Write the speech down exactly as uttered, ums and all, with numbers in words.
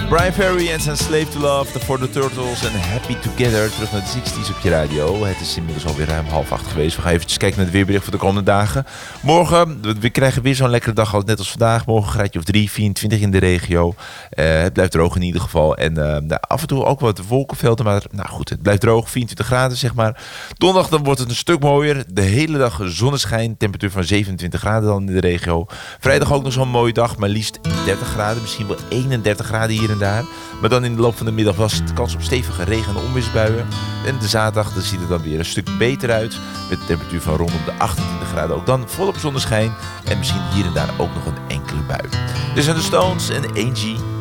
Brian Ferry en zijn Slave to Love, The For The Turtles en Happy Together. Terug naar de zestig's op je radio. Het is inmiddels alweer ruim half acht geweest. We gaan even kijken naar het weerbericht voor de komende dagen. Morgen, we krijgen weer zo'n lekkere dag, net als vandaag. Morgen een graadje of drie, vierentwintig in de regio. Uh, het blijft droog in ieder geval. En uh, nou, af en toe ook wat wolkenvelden. Maar nou goed, het blijft droog. vierentwintig graden zeg maar. Donderdag dan wordt het een stuk mooier. De hele dag zonneschijn. Temperatuur van zevenentwintig graden dan in de regio. Vrijdag ook nog zo'n mooie dag. Maar liefst dertig graden. Misschien wel eenendertig graden hier en daar. Maar dan in de loop van de middag was het kans op stevige regen- en onweersbuien. En de zaterdag dan ziet het dan weer een stuk beter uit. Met een temperatuur van rondom de achtentwintig graden. Ook dan volop zonneschijn. En misschien hier en daar ook nog een enkele bui. Dus aan de Stones en Angie.